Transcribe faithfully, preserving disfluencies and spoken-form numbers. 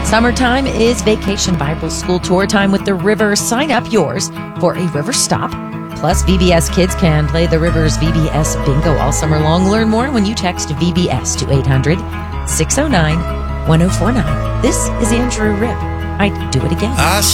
Summertime is Vacation Bible School tour time with the River. Sign up yours for a river stop. Plus, V B S kids can play the River's V B S Bingo all summer long. Learn more when you text V B S to eight hundred, six oh nine, one oh four nine. This is Andrew Ripp. I'd do it again. I